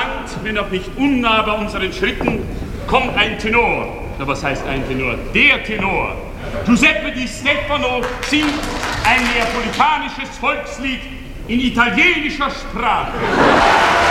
Hand, wenn auch nicht unnah bei unseren Schritten, kommt ein Tenor. Na, was heißt ein Tenor? Der Tenor. Giuseppe Di Stefano singt ein neapolitanisches Volkslied in italienischer Sprache.